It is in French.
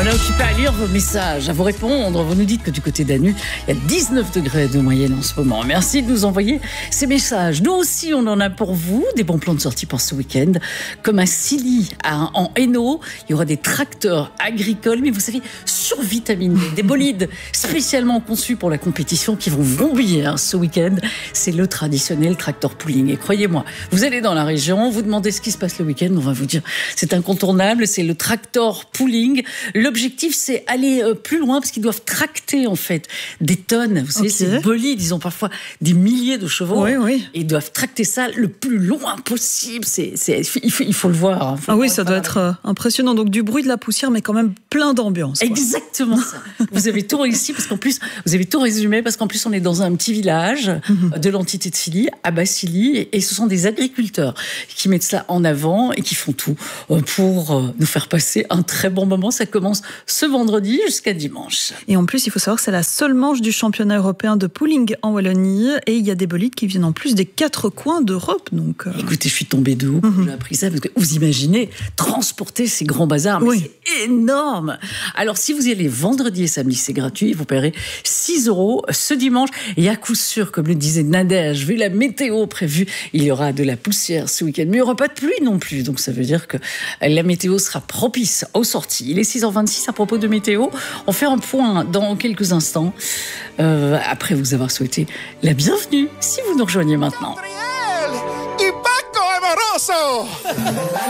On est occupé à lire vos messages, à vous répondre. Vous nous dites que du côté d'Anu, il y a 19 degrés de moyenne en ce moment. Merci de nous envoyer ces messages. Nous aussi, on en a pour vous des bons plans de sortie pour ce week-end. Comme à Silly, en Hainaut, il y aura des tracteurs agricoles, mais vous savez, survitaminés, des bolides spécialement conçus pour la compétition qui vont vrombiller ce week-end. C'est le traditionnel tracteur pooling. Et croyez-moi, vous allez dans la région, vous demandez ce qui se passe le week-end, on va vous dire c'est incontournable, c'est le tracteur pooling. L'objectif, c'est aller plus loin parce qu'ils doivent tracter en fait des tonnes. Vous savez, ces bolides, ils ont parfois des milliers de chevaux. Oui, oui. Et ils doivent tracter ça le plus loin possible. Il faut le voir. Ah oui, ça doit être impressionnant. Donc du bruit, de la poussière, mais quand même plein d'ambiance. Exactement ça. Vous avez tout réussi parce qu'en plus, vous avez tout résumé parce qu'en plus, on est dans un petit village de l'entité de Silly, à Bas-Silly, et ce sont des agriculteurs qui mettent ça en avant et qui font tout pour nous faire passer un très bon moment. Ça commence ce vendredi jusqu'à dimanche. Et en plus, il faut savoir que c'est la seule manche du championnat européen de pooling en Wallonie. Et il y a des bolides qui viennent en plus des 4 coins d'Europe. Donc, Écoutez, je suis tombée de haut quand j'ai appris ça. Parce que vous imaginez transporter ces grands bazars, mais c'est énorme. Alors, si vous y allez vendredi et samedi, c'est gratuit. Vous paierez 6 € ce dimanche. Et à coup sûr, comme le disait Nadège, vu la météo prévue, il y aura de la poussière ce week-end. Mais il n'y aura pas de pluie non plus. Donc, ça veut dire que la météo sera propice aux sorties. Il est 6h26 à propos de météo. On fait un point dans quelques instants. Après vous avoir souhaité la bienvenue, si vous nous rejoignez maintenant.